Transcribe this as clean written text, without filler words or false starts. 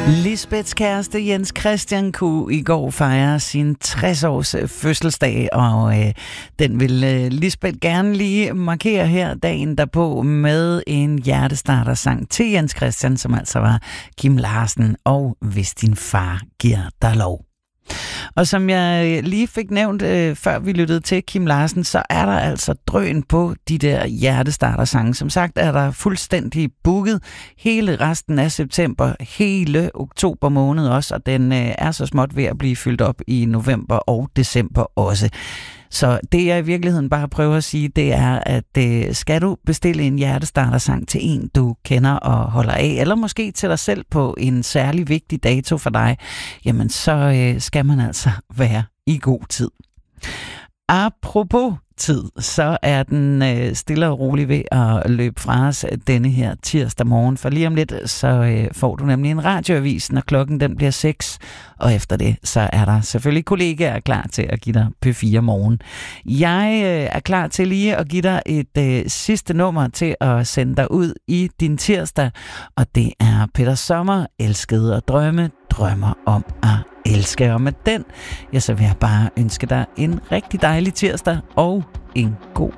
Lisbeths kæreste Jens Christian kunne i går fejre sin 60-års fødselsdag, og den vil Lisbeth gerne lige markere her dagen derpå med en hjertestartersang til Jens Christian, som altså var Kim Larsen og Hvis din far giver dig lov. Og som jeg lige fik nævnt, før vi lyttede til Kim Larsen, så er der altså drøn på de der hjertestartersange. Som sagt er der fuldstændig booket hele resten af september, hele oktober måned også, og den er så småt ved at blive fyldt op i november og december også. Så det jeg i virkeligheden bare prøver at sige, det er, at skal du bestille en hjertestartersang til en, du kender og holder af, eller måske til dig selv på en særlig vigtig dato for dig, jamen så skal man altså være i god tid. Apropos tid, så er den stille og rolig ved at løbe fra os denne her tirsdag morgen. For lige om lidt, så får du nemlig en radioavis, når klokken den bliver 6. Og efter det, så er der selvfølgelig kollegaer klar til at give dig P4 morgen. Jeg er klar til lige at give dig et sidste nummer til at sende dig ud i din tirsdag. Og det er Peter Sommer, Elskede og drømme, drømmer om at elske. Og med den, ja, så vil jeg bare ønske dig en rigtig dejlig tirsdag og en god